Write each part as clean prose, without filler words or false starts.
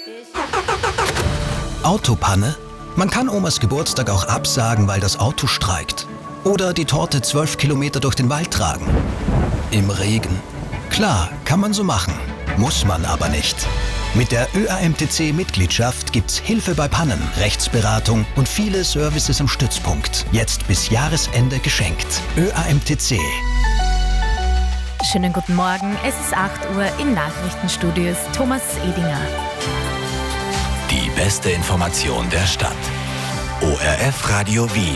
Autopanne? Man kann Omas Geburtstag auch absagen, weil das Auto streikt. Oder die Torte 12 Kilometer durch den Wald tragen. Im Regen. Klar, kann man so machen. Muss man aber nicht. Mit der ÖAMTC-Mitgliedschaft gibt's Hilfe bei Pannen, Rechtsberatung und viele Services im Stützpunkt. Jetzt bis Jahresende geschenkt. ÖAMTC. Schönen guten Morgen, es ist 8 Uhr im Nachrichtenstudio Thomas Edinger. Die beste Information der Stadt. ORF Radio Wien.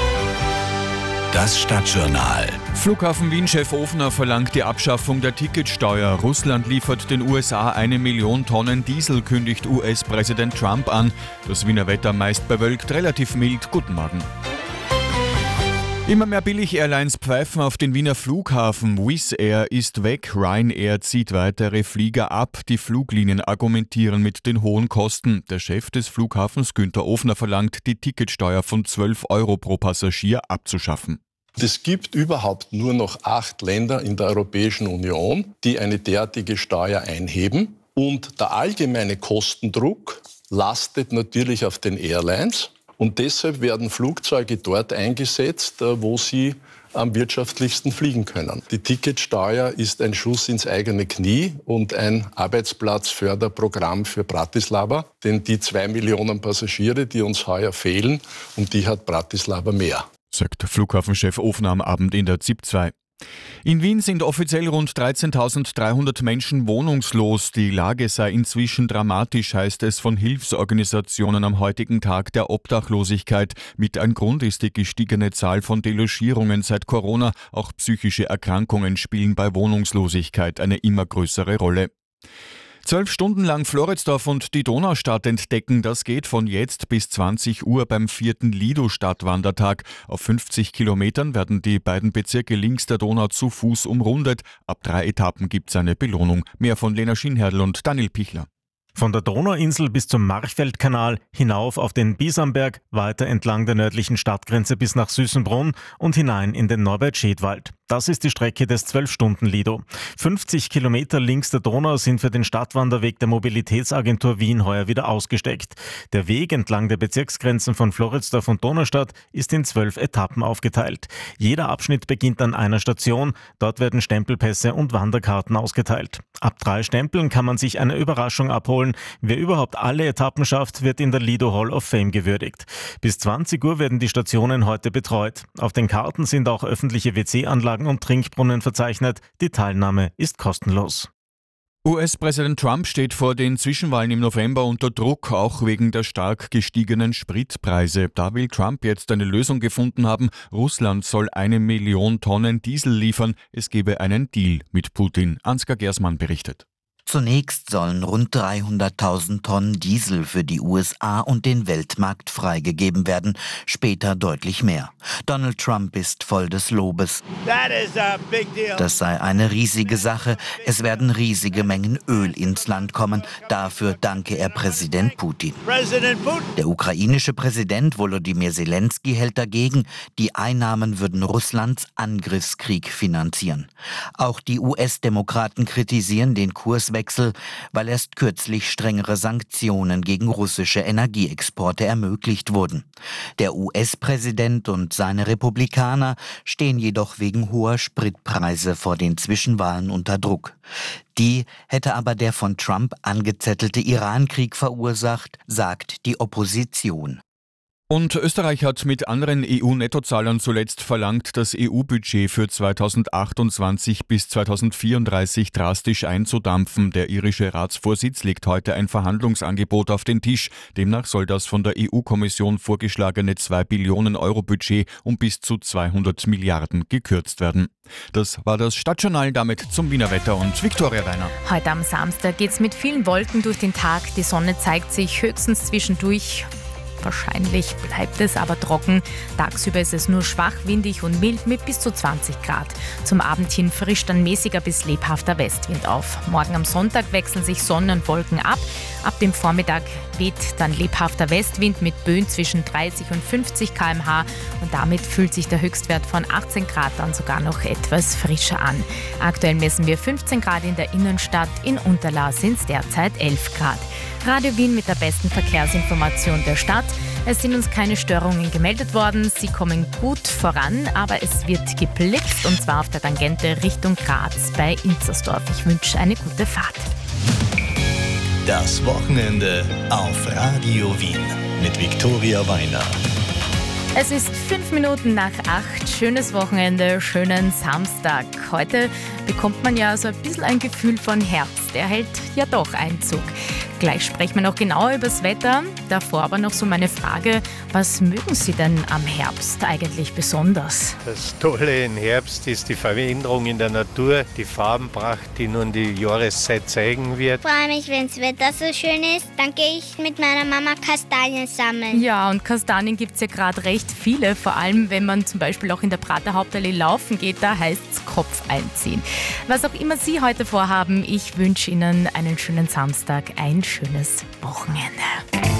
Das Stadtjournal. Flughafen Wien-Chef Ofner verlangt die Abschaffung der Ticketsteuer. Russland liefert den USA 1 Million Tonnen Diesel, kündigt US-Präsident Trump an. Das Wiener Wetter meist bewölkt, relativ mild. Guten Morgen. Immer mehr Billig-Airlines pfeifen auf den Wiener Flughafen. Wizz Air ist weg, Ryanair zieht weitere Flieger ab. Die Fluglinien argumentieren mit den hohen Kosten. Der Chef des Flughafens Günther Ofner verlangt, die Ticketsteuer von 12 Euro pro Passagier abzuschaffen. Es gibt überhaupt nur noch 8 Länder in der Europäischen Union, die eine derartige Steuer einheben. Und der allgemeine Kostendruck lastet natürlich auf den Airlines. Und deshalb werden Flugzeuge dort eingesetzt, wo sie am wirtschaftlichsten fliegen können. Die Ticketsteuer ist ein Schuss ins eigene Knie und ein Arbeitsplatzförderprogramm für Bratislava. Denn die 2 Millionen Passagiere, die uns heuer fehlen, um die hat Bratislava mehr. Sagt Flughafenchef Ofner am Abend in der ZIP 2. In Wien sind offiziell rund 13.300 Menschen wohnungslos. Die Lage sei inzwischen dramatisch, heißt es von Hilfsorganisationen am heutigen Tag der Obdachlosigkeit. Mit ein Grund ist die gestiegene Zahl von Delogierungen seit Corona. Auch psychische Erkrankungen spielen bei Wohnungslosigkeit eine immer größere Rolle. 12 Stunden lang Floridsdorf und die Donaustadt entdecken, das geht von jetzt bis 20 Uhr beim 4. Lido-Stadtwandertag. Auf 50 Kilometern werden die beiden Bezirke links der Donau zu Fuß umrundet. Ab 3 Etappen gibt's eine Belohnung. Mehr von Lena Schienherdl und Daniel Pichler. Von der Donauinsel bis zum Marchfeldkanal, hinauf auf den Bisamberg, weiter entlang der nördlichen Stadtgrenze bis nach Süßenbrunn und hinein in den Norbert-Scheth-Wald. Das ist die Strecke des 12-Stunden-Lido. 50 Kilometer links der Donau sind für den Stadtwanderweg der Mobilitätsagentur Wien heuer wieder ausgesteckt. Der Weg entlang der Bezirksgrenzen von Floridsdorf und Donaustadt ist in 12 Etappen aufgeteilt. Jeder Abschnitt beginnt an einer Station. Dort werden Stempelpässe und Wanderkarten ausgeteilt. Ab 3 Stempeln kann man sich eine Überraschung abholen. Wer überhaupt alle Etappen schafft, wird in der Lido Hall of Fame gewürdigt. Bis 20 Uhr werden die Stationen heute betreut. Auf den Karten sind auch öffentliche WC-Anlagen und Trinkbrunnen verzeichnet. Die Teilnahme ist kostenlos. US-Präsident Trump steht vor den Zwischenwahlen im November unter Druck, auch wegen der stark gestiegenen Spritpreise. Da will Trump jetzt eine Lösung gefunden haben. Russland soll 1 Million Tonnen Diesel liefern. Es gebe einen Deal mit Putin. Ansgar Gersmann berichtet. Zunächst sollen rund 300.000 Tonnen Diesel für die USA und den Weltmarkt freigegeben werden, später deutlich mehr. Donald Trump ist voll des Lobes. Das sei eine riesige Sache. Es werden riesige Mengen Öl ins Land kommen. Dafür danke er Präsident Putin. Der ukrainische Präsident Volodymyr Zelensky hält dagegen, die Einnahmen würden Russlands Angriffskrieg finanzieren. Auch die US-Demokraten kritisieren den Kurswechsel, weil erst kürzlich strengere Sanktionen gegen russische Energieexporte ermöglicht wurden. Der US-Präsident und seine Republikaner stehen jedoch wegen hoher Spritpreise vor den Zwischenwahlen unter Druck. Die hätte aber der von Trump angezettelte Irankrieg verursacht, sagt die Opposition. Und Österreich hat mit anderen EU-Nettozahlern zuletzt verlangt, das EU-Budget für 2028 bis 2034 drastisch einzudampfen. Der irische Ratsvorsitz legt heute ein Verhandlungsangebot auf den Tisch. Demnach soll das von der EU-Kommission vorgeschlagene 2 Billionen Euro Budget um bis zu 200 Milliarden gekürzt werden. Das war das Stadtjournal, damit zum Wiener Wetter und Viktoria Reiner. Heute am Samstag geht's mit vielen Wolken durch den Tag. Die Sonne zeigt sich höchstens zwischendurch. Wahrscheinlich bleibt es aber trocken. Tagsüber ist es nur schwach windig und mild mit bis zu 20 Grad. Zum Abend hin frischt ein mäßiger bis lebhafter Westwind auf. Morgen am Sonntag wechseln sich Sonne und Wolken ab. Ab dem Vormittag weht dann lebhafter Westwind mit Böen zwischen 30 und 50 km/h. Und damit fühlt sich der Höchstwert von 18 Grad dann sogar noch etwas frischer an. Aktuell messen wir 15 Grad in der Innenstadt. In Unterlaa sind es derzeit 11 Grad. Radio Wien mit der besten Verkehrsinformation der Stadt. Es sind uns keine Störungen gemeldet worden. Sie kommen gut voran, aber es wird geblitzt und zwar auf der Tangente Richtung Graz bei Inzersdorf. Ich wünsche eine gute Fahrt. Das Wochenende auf Radio Wien mit Viktoria Weiner. Es ist 5 Minuten nach 8. Schönes Wochenende, schönen Samstag. Heute bekommt man ja so ein bisschen ein Gefühl von Herbst. Er hält ja doch Einzug. Gleich sprechen wir noch genauer über das Wetter. Davor aber noch so meine Frage, was mögen Sie denn am Herbst eigentlich besonders? Das Tolle im Herbst ist die Veränderung in der Natur, die Farbenpracht, die nun die Jahreszeit zeigen wird. Ich freue mich, wenn das Wetter so schön ist. Dann gehe ich mit meiner Mama Kastanien sammeln. Ja, und Kastanien gibt es ja gerade recht viele. Vor allem, wenn man zum Beispiel auch in der Prater Hauptallee laufen geht, da heißt es Kopf einziehen. Was auch immer Sie heute vorhaben, ich wünsche Ihnen einen schönen Samstag, ein schönes Wochenende.